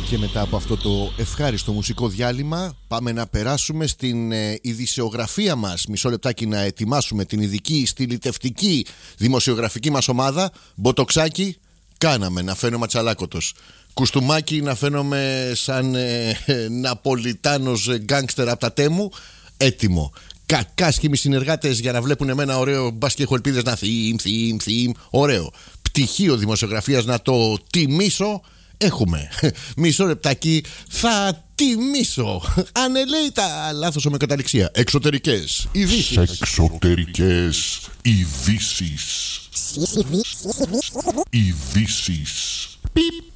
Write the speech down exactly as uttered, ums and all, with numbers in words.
Και μετά από αυτό το ευχάριστο μουσικό διάλειμμα πάμε να περάσουμε στην ε, ειδησιογραφία μας. Μισό λεπτάκι να ετοιμάσουμε την ειδική στυλιτευτική δημοσιογραφική μας ομάδα. Μποτοξάκι, κάναμε να φαίνομαι ατσαλάκωτος. Κουστούμάκι, να φαίνομαι σαν ε, ε, Ναπολιτάνος γκάνγκστερ από τα Τέμου. Έτοιμο. Κακά σχήμοι συνεργάτες για να βλέπουν εμένα ωραίο. Μπας και έχω ελπίδες να θύμ, θύμ, θύμ. Ωραίο. Πτυχίο δημοσιογραφίας να το τιμήσω. Έχουμε. Μισό λεπτάκι. Θα τιμήσω. Ανελέητα. Λάθος με καταληξία. Εξωτερικές ειδήσεις. Εξωτερικές ειδήσεις. Ειδήσεις. Πιπ.